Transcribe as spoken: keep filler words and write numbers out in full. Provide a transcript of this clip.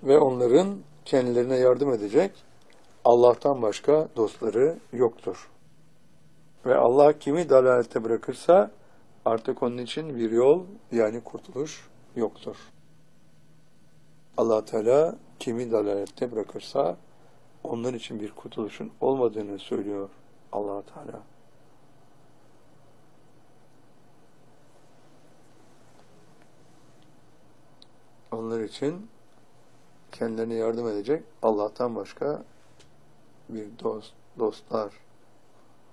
ve onların kendilerine yardım edecek Allah'tan başka dostları yoktur. Ve Allah kimi dalalete bırakırsa artık onun için bir yol, yani kurtuluş yoktur. Allah Teala kimi dalalette bırakırsa onlar için bir kurtuluşun olmadığını söylüyor Allah Teala. Onlar için kendilerine yardım edecek Allah'tan başka bir dost, dostlar